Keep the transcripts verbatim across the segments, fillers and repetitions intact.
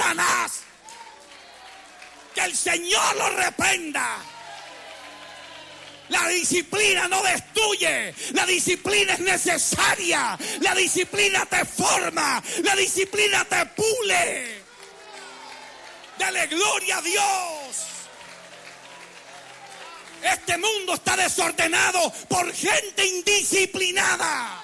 Satanás. Que el Señor lo reprenda. La disciplina no destruye. La disciplina es necesaria. La disciplina te forma. La disciplina te pule. Dale gloria a Dios. Este mundo está desordenado por gente indisciplinada.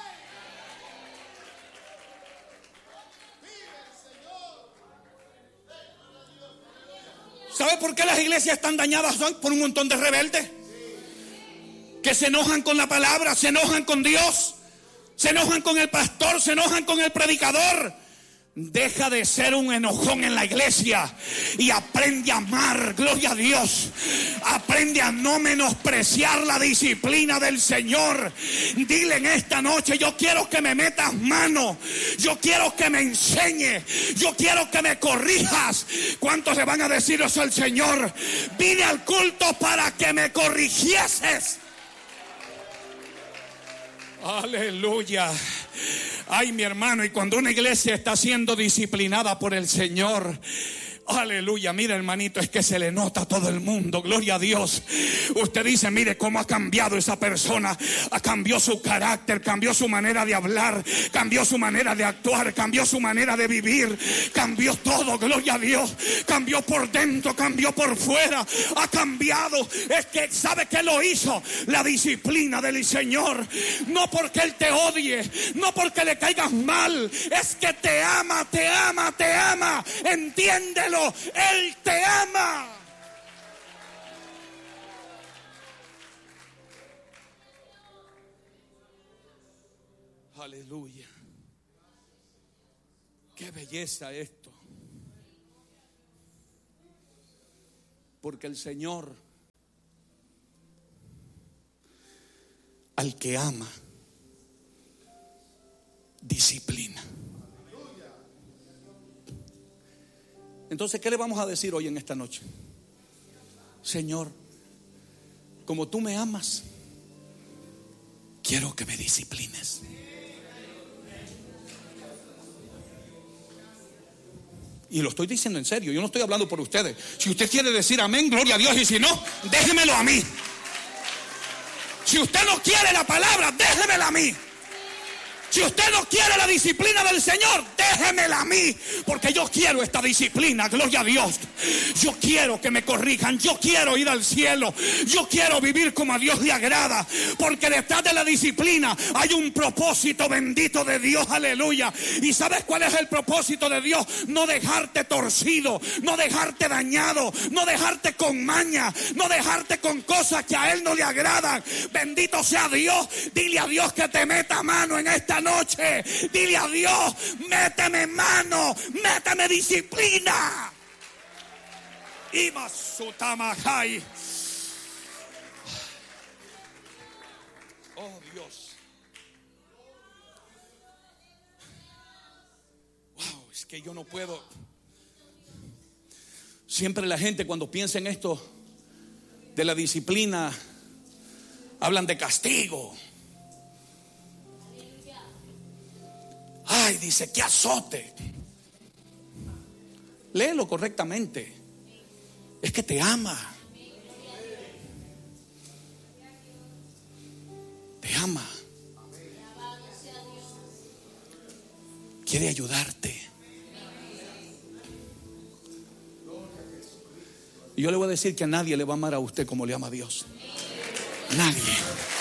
¿Sabe por qué las iglesias están dañadas hoy? Por un montón de rebeldes que se enojan con la palabra, se enojan con Dios, se enojan con el pastor, se enojan con el predicador. Deja de ser un enojón en la iglesia y aprende a amar, gloria a Dios. Aprende a no menospreciar la disciplina del Señor. Dile en esta noche: yo quiero que me metas mano, yo quiero que me enseñes, yo quiero que me corrijas. ¿Cuántos le van a decir eso al Señor? Vine al culto para que me corrigieses. Aleluya. Ay, mi hermano, y cuando una iglesia está siendo disciplinada por el Señor, aleluya, mira, hermanito, es que se le nota a todo el mundo, gloria a Dios. Usted dice: mire cómo ha cambiado esa persona, cambió su carácter, cambió su manera de hablar, cambió su manera de actuar, cambió su manera de vivir, cambió todo, gloria a Dios. Cambió por dentro, cambió por fuera, ha cambiado. Es que ¿sabe qué lo hizo? La disciplina del Señor. No porque Él te odie, no porque le caigas mal, es que te ama, te ama, te ama. Entiéndelo. Él te ama. Aleluya. Qué belleza esto. Porque el Señor, al que ama, disciplina. Entonces, ¿qué le vamos a decir hoy en esta noche? Señor, como tú me amas, quiero que me disciplines. Y lo estoy diciendo en serio, yo no estoy hablando por ustedes. Si usted quiere decir amén, gloria a Dios. Y si no, déjemelo a mí. Si usted no quiere la palabra, déjemela a mí. Si usted no quiere la disciplina del Señor, déjemela a mí, porque yo quiero esta disciplina, gloria a Dios. Yo quiero que me corrijan, yo quiero ir al cielo, yo quiero vivir como a Dios le agrada, porque detrás de la disciplina hay un propósito bendito de Dios, aleluya. ¿Y sabes cuál es el propósito de Dios? No dejarte torcido, no dejarte dañado, no dejarte con maña, no dejarte con cosas que a Él no le agradan. Bendito sea Dios. Dile a Dios que te meta mano en esta noche. Dile a Dios: méteme mano, méteme disciplina. Y Masutamajai. Oh Dios. Wow, es que yo no puedo. Siempre la gente, cuando piensa en esto de la disciplina, hablan de castigo. Ay, dice, qué azote. Léelo correctamente. Es que te ama. Te ama. Quiere ayudarte. Y yo le voy a decir que a nadie le va a amar a usted como le ama a Dios. Nadie.